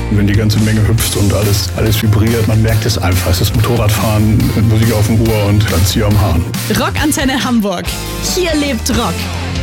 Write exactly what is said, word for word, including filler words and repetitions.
Wenn die ganze Menge hüpft und alles, alles vibriert, man merkt es einfach. Es ist Motorradfahren mit Musik auf dem Ohr und dann Zieh am Hahn. Rockantenne Hamburg. Hier lebt Rock.